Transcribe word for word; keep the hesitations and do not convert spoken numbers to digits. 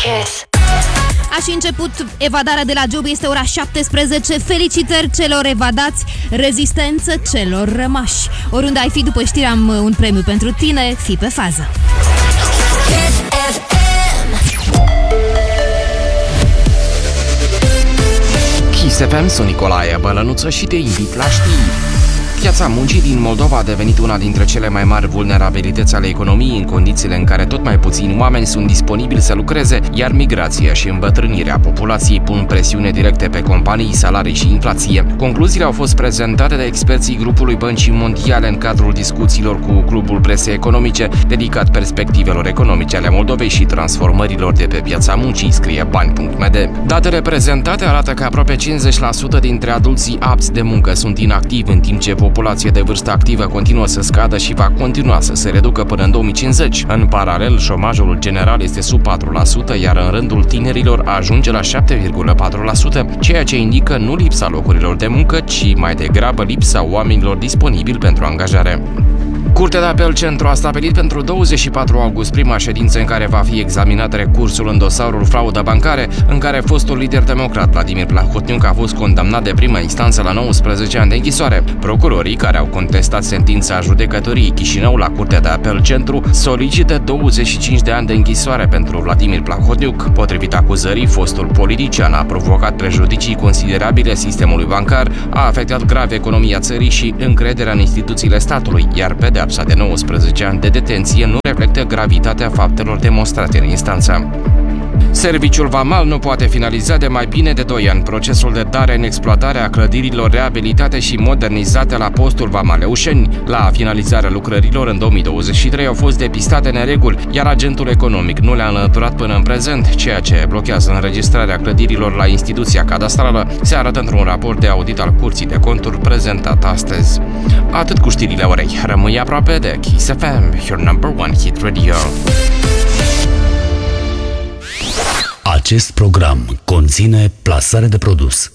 Kiss. A și început evadarea de la job, este ora șaptesprezece. Felicitări celor evadați, rezistență celor rămași. Oriunde ai fi, după știri am un premiu pentru tine, fii pe fază. Kiss F M, sunt Nicolae Bălănuță și te invit la știri. Piața muncii din Moldova a devenit una dintre cele mai mari vulnerabilități ale economiei, în condițiile în care tot mai puțini oameni sunt disponibili să lucreze, iar migrația și îmbătrânirea populației pun presiune directe pe companii, salarii și inflație. Concluziile au fost prezentate de experții grupului Băncii Mondiale în cadrul discuțiilor cu Clubul Presei Economice, dedicat perspectivelor economice ale Moldovei și transformărilor de pe piața muncii, scrie bani punct m d. Datele prezentate arată că aproape cincizeci la sută dintre adulții apți de muncă sunt inactivi, în timp ce populația de vârstă activă continuă să scadă și va continua să se reducă până în două mii cincizeci. În paralel, șomajul general este sub patru la sută, iar în rândul tinerilor ajunge la șapte virgulă patru la sută, ceea ce indică nu lipsa locurilor de muncă, ci mai degrabă lipsa oamenilor disponibili pentru angajare. Curtea de apel Centru a stabilit pentru douăzeci și patru august prima ședință în care va fi examinat recursul în dosarul fraudă bancare, în care fostul lider democrat Vladimir Plahotniuc a fost condamnat de prima instanță la nouăsprezece ani de închisoare. Procurorii care au contestat sentința judecătoriei Chișinău la Curtea de apel Centru solicită douăzeci și cinci de ani de închisoare pentru Vladimir Plahotniuc. Potrivit acuzării, fostul politician a provocat prejudicii considerabile sistemului bancar, a afectat grav economia țării și încrederea în instituțiile statului, iar pe Pedeapsa de nouăsprezece ani de detenție nu reflectă gravitatea faptelor demonstrate în instanță. Serviciul vamal nu poate finaliza de mai bine de doi ani procesul de dare în exploatare a clădirilor reabilitate și modernizate la postul vamal Eușeni. La finalizarea lucrărilor în două mii douăzeci și trei au fost depistate nereguli, iar agentul economic nu le-a înlăturat până în prezent, ceea ce blochează înregistrarea clădirilor la instituția cadastrală, se arată într-un raport de audit al Curții de Conturi prezentat astăzi. Atât cu știrile orei. Rămâi aproape de Kiss F M, your number one hit radio. Acest program conține plasare de produs.